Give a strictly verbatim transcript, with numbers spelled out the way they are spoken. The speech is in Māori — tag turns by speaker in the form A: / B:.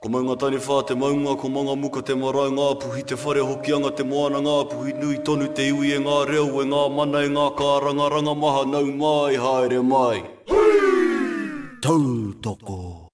A: Ko maunga tani whā te maunga, ko manga muka te marae ngā puhi, te whare hokianga te moana ngā puhi, nui tonu te iwi e ngā reo, e ngā mana e ngā kāranga, ranga maha nau mai, haere mai. Tautoko.